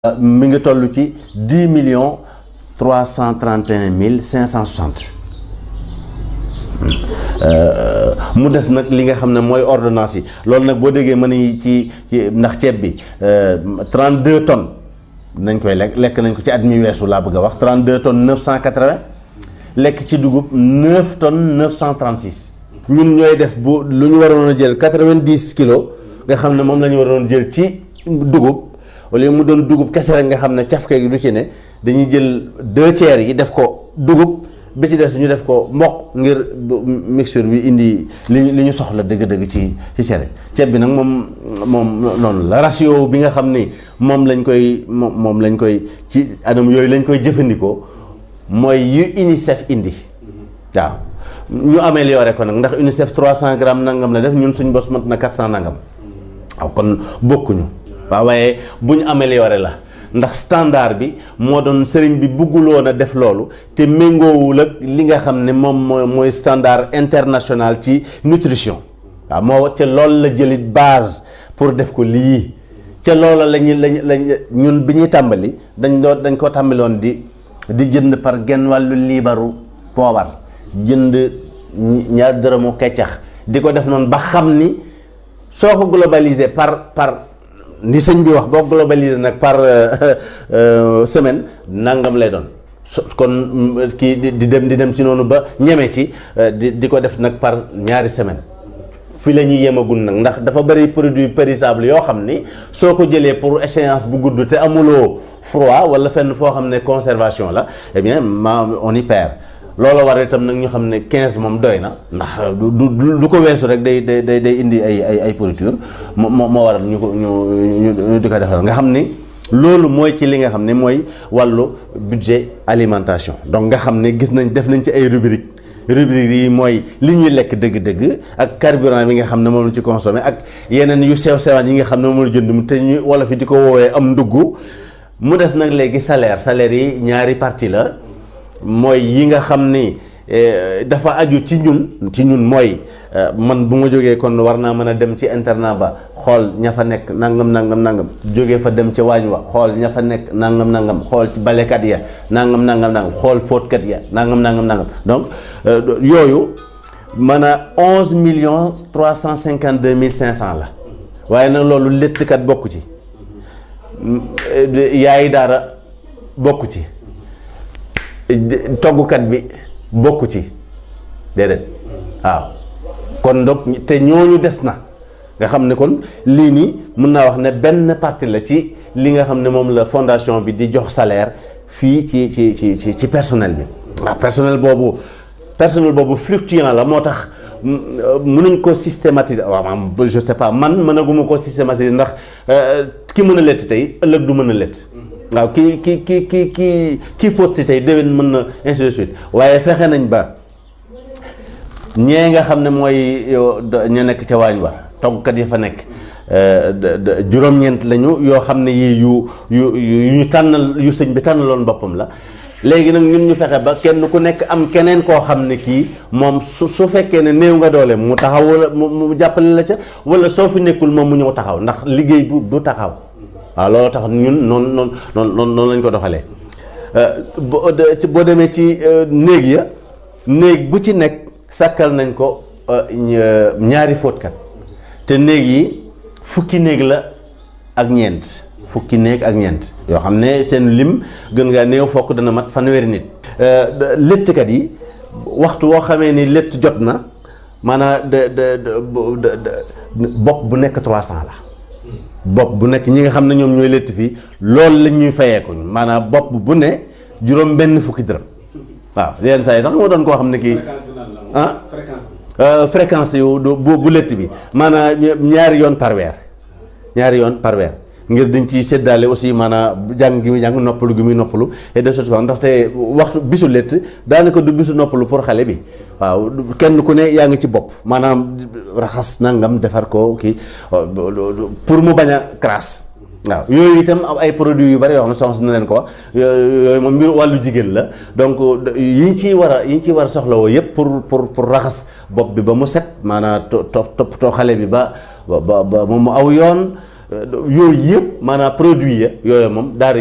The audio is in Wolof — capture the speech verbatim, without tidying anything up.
mi ngi toll ci dix millions trois cent trente et un mille cinq cent soixante mu des nag li nga xam ne mooy ordonnance yi loolu nag boo déggee mën nañu ci ci ndax ceeb bi trente deux tonnes nañ koy lekk lekk nañ ko ci at mi weesu laa bëgg a wax trente deux tonnes neuf cent quatre vingt lekk ci dugub neuf tonnes neuf cent trente six ñun ñooy def bu lu ñu waroon a jël quatre vingt dix kilos nga xam ne moom la ñu waroon jël ci dugub. wala mu doon dugub kese rek nga xam ne cafke gi du ci ne dañuy jël deux tiers yi def ko dugub bi ci des ñu def ko mboq ngir mixture bi indi li li ñu soxla dëgg-dëgg ci ci cere ceeb bi nag moom moom noonu la ratio bi nga xam ni moom lañ koy moom moom lañ koy ci anam yooyu lañ koy jëfandikoo mooy yu UNICEF indi waaw ñu amélioré ko nag ndax UNICEF trois cent grammes nangam la def ñun suñ bos mat na quatre cent nangam waaw kon bokkuñu. waaw waaye bu ñu amélioré la ndax standard bi moo doon sëriñ bi bugguloon a def loolu te méngoowul ak li nga xam ne moom mooy mooy standard international ci nutrition waaw moo ca loolu la jëlit base pour def ko lii ca loola lañu lañ lañ ñun bi ñuy tàmbali dañ doon dañ ko tàmbaloon di di jënd par genn wàllu liibaru poobar jënd ñaar dërëmu keccax di ko def noonu ba xam ni soo ko globalisé par par ni sëñ bi wax boo globalisé nag par semaine nangam lay doon kon kii di dem di dem ci noonu ba ñeme ci di di ko def nag par ñaari semaine fi la ñuy yemagul nag ndax dafa bëri produit périssable yoo xam ni soo ko jëlee pour échéance bu gudd te amuloo froid wala fenn foo xam ne conservation la eh bien ma on y perd loolu war itam nag ñu xam ne quinze moom doy na ndax du du du ko weesu rek day day day day indi ay ay ay pourriture moo moo waral ñu ko ñu ñu di ko defal nga xam ni loolu mooy ci li nga xam ne mooy wàllu budget alimentation donc nga xam ne gis nañ def nañ ci ay rubrique rubrique yi mooy li ñuy lekk dëgg-dëgg ak carburant bi nga xam ne moom la ci consommé ak yeneen yu sew sewaan yi nga xam ne moom la jënd mu te ñu wala fi di ko woowee am ndugg mu des nag léegi salaire salaire yi ñaari partie la. mooy yi nga xam ni dafa aju ci ñun ci ñun mooy man bu ma jógee kon war naa mën a dem ci internat ba xool ña fa nekk nangam nangam nangam jógee fa dem ca waañ wa xool ña fa nekk nangam nangam xool ci balekat ya nangam nangam nangam xool fóotkat ya nangam nangam nangam donc yooyu mën a onze millions trois cent cinquante deux mille cinq cent la waaye nag loolu léttkat bokku ci yaayi daara bokku ci toggukat bi bokku ci déedéet waaw kon donc te ñooñu des na nga xam ne kon lii nii mën naa wax ne benn partie la ci li nga xam ne moom la fondation bi di jox salaire fii ci ci ci ci ci personnel bi waaw personnel boobu personnel boobu fluctuant la moo tax mënuñ ko systématiser waaw maanaam je sais pas man mënaguma ko systématiser ndax ki mën a lett tey ëllëg du mën a lett waaw kii kii kii kii kii kii fóot si tey déwén mën na ainsi de suite waaye fexe nañ ba ñee nga xam ne mooy ña nekk ca waañ wa toggkat yi fa nekk juróom-ñeent lañu yoo xam ne yii yu yu yu ñu tànnal yu sëñ bi tànnaloon boppam la léegi nag ñun ñu fexe ba kenn ku nekk am keneen koo xam ne kii moom su su fekkee ne néew nga doole mu taxaw wala mu jàppale la ca wala soo fi nekkul moom mu ñëw taxaw ndax liggéey bu du taxaw waaw loolu tax ñun noonu noonu noonu noonu lañ ko doxalee boo demee ci néeg ya néeg bu ci nekk sàkkal nañ ko ñaari fóotkat te néeg yi fukki néeg la ak ñeent fukki néeg ak ñeent yoo xam ne seen lim gën ngaa néew fokk dana mat fanweeri nit léttkat yi waxtu woo xamee ni létt jot na maanaam de de bopp bu nekk trois cent la bopp bu nekk ñi nga xam ne ñoom ñooy létt fii loolu lañ ñuy fayeeku maanaam bopp bu ne juróom benn fukki dërëm waaw yenn saa yi tax moo doon koo xam ne kii ah fréquence yu bu bu létt bi maanaam ñaari yoon par weer ñaari yoon par weer ngir dañ ciy séddaale aussi maanaam jàng gi muy jàng noppalu gi muy noppalu et de choses quoi ndaxte waxtu bisu létt daanaka du bisu noppalu pour xale bi waaw kenn ku ne yaa ngi ci bopp maanaam raxas nangam defar ko kii pour mu bañ a crasse waaw yooyu itam ay produits yu bari yoo xam ne soxna na leen ko wax yooyu moom mbir wàllu jigéen la donc yi ñu ciy war a yi ñu ciy war a soxlawoo yëpp pour pour pour raxas bopp bi ba mu set maanaam to toppatoo xale bi ba ba ba mu aw yoon yooyu yëpp maanaam produit ya yooyu moom daara